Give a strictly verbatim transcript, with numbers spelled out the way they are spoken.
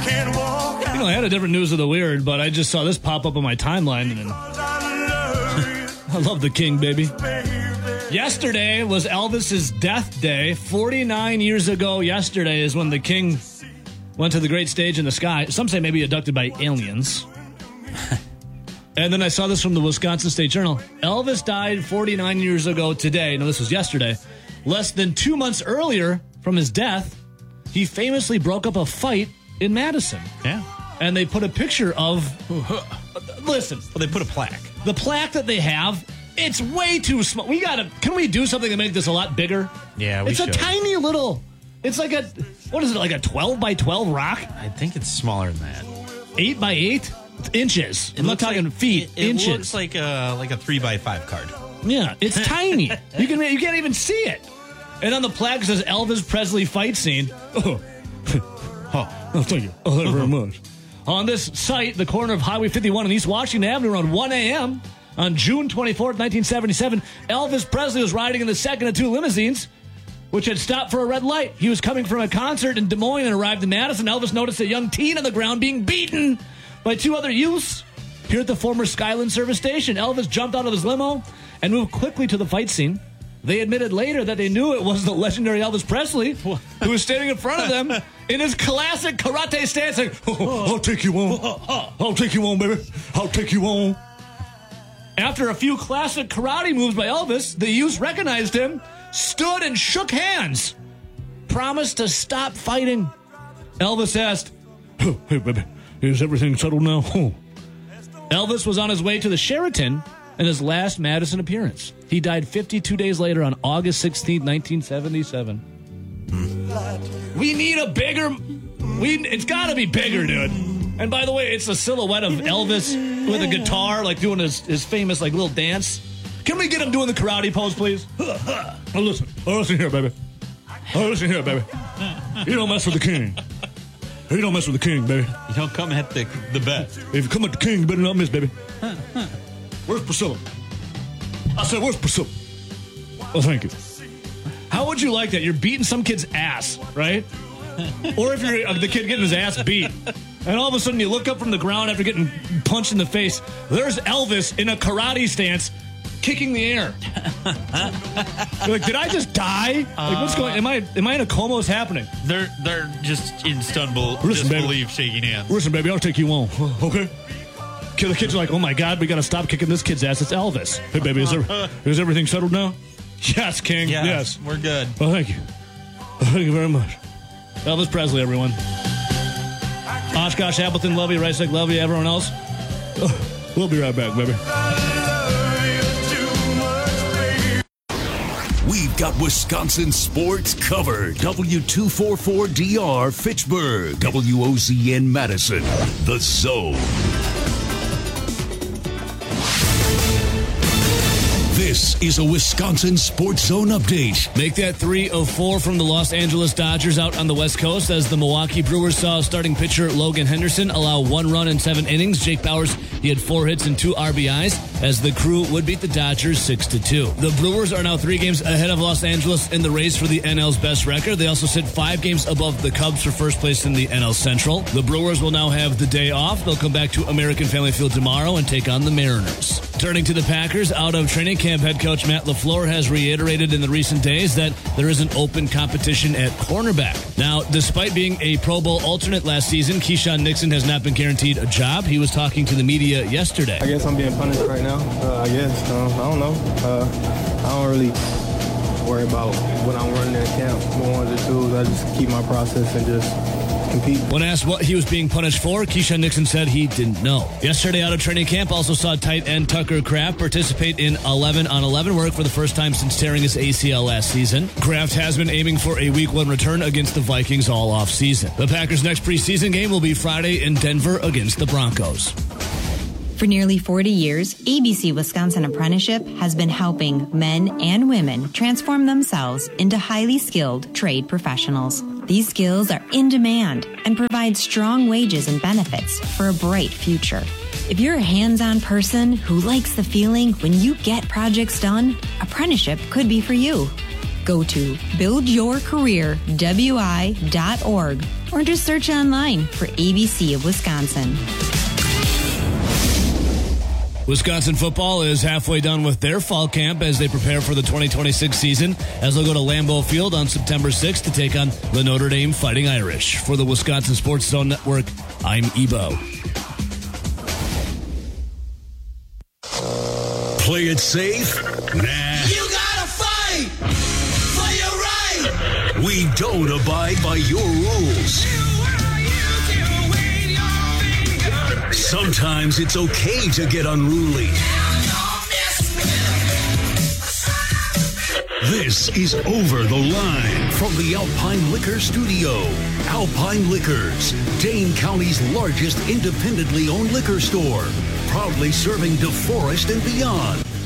You know, I had a different news of the weird, but I just saw this pop up on my timeline, and I love the king, baby. Yesterday was Elvis's death day. forty-nine years ago yesterday is when the king went to the great stage in the sky. Some say maybe abducted by aliens. And then I saw this from the Wisconsin State Journal. Elvis died forty-nine years ago today. No, this was yesterday. Less than two months earlier from his death, he famously broke up a fight in Madison. Yeah. And they put a picture of... Listen. Well, they put a plaque. The plaque that they have, it's way too small. We gotta... Can we do something to make this a lot bigger? Yeah, we It's should. a tiny little... It's like a... What is it, like a twelve by twelve rock? I think it's smaller than that. eight by eight? It's inches. It I'm not looks talking like, feet. It, it inches. looks like a, like a three by five card. Yeah, it's tiny. You can you can't even see it. And on the plaque it says Elvis Presley fight scene. Oh, oh, oh thank you. Oh, thank you very much. On this site, the corner of Highway fifty-one and East Washington Avenue, around one a.m. on June twenty-fourth, nineteen seventy-seven, Elvis Presley was riding in the second of two limousines, which had stopped for a red light. He was coming from a concert in Des Moines and arrived in Madison. Elvis noticed a young teen on the ground being beaten by two other youths here at the former Skyland service station. Elvis jumped out of his limo and moved quickly to the fight scene. They admitted later that they knew it was the legendary Elvis Presley who was standing in front of them in his classic karate stance. Like, oh, I'll take you on. I'll take you on, baby. I'll take you on. After a few classic karate moves by Elvis, the youths recognized him, stood and shook hands, promised to stop fighting. Elvis asked, oh, hey, baby, is everything settled now? Oh. Elvis was on his way to the Sheraton in his last Madison appearance. He died fifty-two days later on August sixteenth, nineteen seventy-seven. Hmm. We need a bigger... We It's got to be bigger, dude. And by the way, it's a silhouette of Elvis with a guitar, like doing his, his famous like little dance. Can we get him doing the karate pose, please? Oh, listen. Oh, listen here, baby. Oh, listen here, baby. You don't mess with the king. You don't mess with the king, baby. You don't come at the the bet. If you come at the king, you better not miss, baby. Where's Priscilla? I said, where's Priscilla? Oh, thank you. How would you like that? You're beating some kid's ass, right? Or if you're uh, the kid getting his ass beat, and all of a sudden you look up from the ground after getting punched in the face. There's Elvis in a karate stance, kicking the air. You're like, did I just die? Like, what's going? Am I am I in a coma? What's happening? They're they're just in stunned bel- Listen, disbelief, shaking hands. Listen, baby, I'll take you on. Okay. The kids are like, oh my God, we got to stop kicking this kid's ass. It's Elvis. Hey, baby, is, there, is everything settled now? Yes, King. Yes, yes. We're good. Well, thank you. Thank you very much. Elvis Presley, everyone. Oshkosh, Appleton, love you. Rice Lake, love you. Everyone else. Oh, we'll be right back, baby. We've got Wisconsin sports covered. W two forty-four D R Fitchburg. W O Z N Madison. The Zone. This is a Wisconsin Sports Zone update. Make that three of four from the Los Angeles Dodgers out on the West Coast as the Milwaukee Brewers saw starting pitcher Logan Henderson allow one run in seven innings. Jake Bauers, he had four hits and two R B Is as the Crew would beat the Dodgers six to two. The Brewers are now three games ahead of Los Angeles in the race for the N L's best record. They also sit five games above the Cubs for first place in the N L Central. The Brewers will now have the day off. They'll come back to American Family Field tomorrow and take on the Mariners. Turning to the Packers, out of training camp, head coach Matt LaFleur has reiterated in the recent days that there is an open competition at cornerback. Now, despite being a Pro Bowl alternate last season, Keyshawn Nixon has not been guaranteed a job. He was talking to the media yesterday. I guess I'm being punished right now. Uh, I guess. Uh, I don't know. Uh, I don't really worry about what I'm running in camp. One of the tools, I just keep my process and just compete. When asked what he was being punished for, Keyshawn Nixon said he didn't know. Yesterday out of training camp also saw tight end Tucker Kraft participate in eleven on eleven work for the first time since tearing his A C L last season. Kraft has been aiming for a week one return against the Vikings all off season. The Packers' next preseason game will be Friday in Denver against the Broncos. For nearly forty years, A B C Wisconsin Apprenticeship has been helping men and women transform themselves into highly skilled trade professionals. These skills are in demand and provide strong wages and benefits for a bright future. If you're a hands-on person who likes the feeling when you get projects done, apprenticeship could be for you. Go to build your career w i dot org or just search online for A B C of Wisconsin. Wisconsin football is halfway done with their fall camp as they prepare for the twenty twenty-six season, as they'll go to Lambeau Field on September sixth to take on the Notre Dame Fighting Irish. For the Wisconsin Sports Zone Network, I'm Ebo. Play it safe? Nah. You gotta fight for your right. We don't abide by your rules. Sometimes it's okay to get unruly. This is Over the Line from the Alpine Liquor Studio. Alpine Liquors, Dane County's largest independently owned liquor store. Proudly serving DeForest and beyond.